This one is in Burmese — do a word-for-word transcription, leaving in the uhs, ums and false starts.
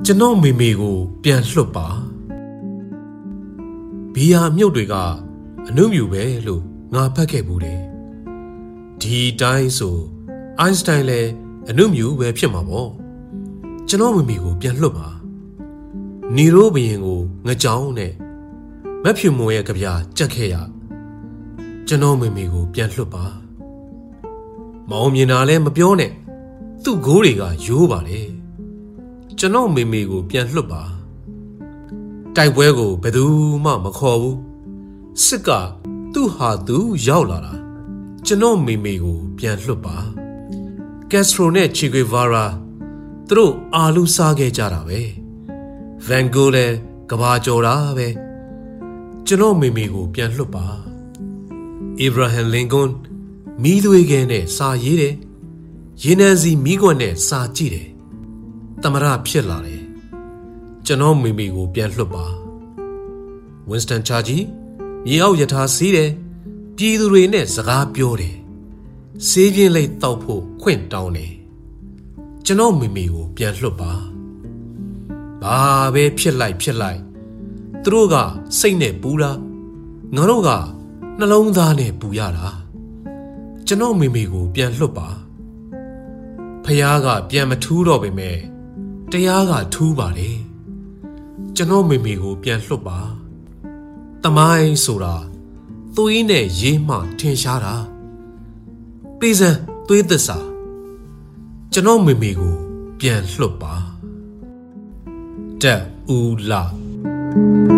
ကျွန်တော်မေမေကိုပြန်လွှတ်ပါဘီယာမြုပ်တွေကအနုမြူပဲလို့ငါဖတ်ခဲ့ဘူးတယ်ဒီတိုင်းဆိုအိုင်းစတိုင်းလည်းအနုမြူပဲဖြစ်မှာပေါ့ကျွန်တော်မေမေကိုပြန်လွှတ်ပါနီရိုးဘရင်ကိုငကြောင်းနဲ့မက်ဖြူမွန်ရဲ့ကြပြကြက်ခဲ့ရကျွန်တော်မေမေကိုပြန်လွှတ်ပါမောင်မြင်တာလည်းမပြောနဲ့သူ့ဂိုးတွေကရိုးပါတယ်ကျွန်တော်မေမေကိုပြန်လွှတ်ပါတိုက်ပွဲကိုဘယ်သူမှမခေါ်ဘူးစစ်ကသူ့ဟာသူရောက်လာတာကျွန်တော်မေမေကိုပြန်လွှတ်ပါကက်စထရိုနဲ့ချီဂွေဗာရာသူတို့အာလူစားခဲ့ကြတာပဲဗန်ဂိုလည်းကဘာကျော်တာပဲကျွန်တော်မေမေကိုပြန်လွှတ်ပါအေဗရာဟမ်လင်ကွန်းမီးသွေးခဲနဲ့စာရေးတယ်ရေနံစီမီးခွက်နဲ့စာကြည့်တယ်သမရဖြစ်လာတယ်ကျွန်တော်မေမေကိုပြန်လွှတ်ပါဝင်းစတန်ချာကြီးမြေအောက်ယထာစီးတယ်ပြည်သူတွေနဲ့စကားပြောတယ်ဆေးပြင်းလိုက်တောက်ဖို့ခွင့်တောင်းတယ်ကျွန်တော်မေမေကိုပြန်လွှတ်ပါဘာပဲဖြစ်လိုက်ဖြစ်လိုက်သူတို့ကစိတ်နဲ့ပူတာငါတို့ကနှလုံးသားနဲ့ပူရတာကျွန်တော်မေမေကိုပြန်လွှတ်ပါဖယားကပြန်မထူးတော့ပေမဲ့တရားကထူးပါတယ်ကျွန်တော်မေမေကိုပြန်လွှတ်ပါတမိုင်းဆိုတာသွေးနဲ့ရေးမှထင်ရှားတာပေးစံသွေးသစ္စာကျွန်တော်မေမေကိုပြန်လွှတ်ပါတက်ဦးလာ